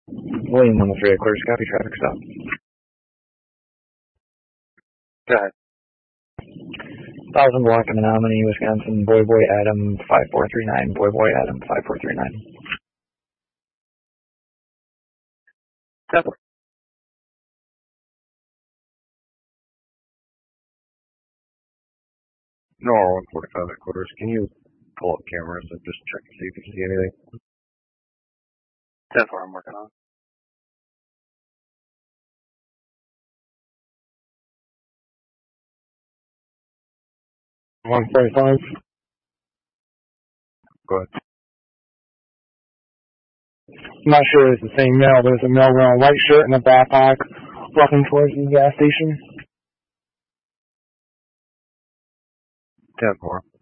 William 103, clear copy, traffic stop. Go ahead. 1000 block in Menominee, Wisconsin, Boy Adam 5439, Boy Adam 5439. 10-4. No, 145 headquarters. Can you pull up cameras and just check to see if you can see anything? 10-4, I'm working on. $145. Go ahead. I'm not sure it's the same male. There's a male wearing a white shirt and a backpack walking towards the gas station. 10-4.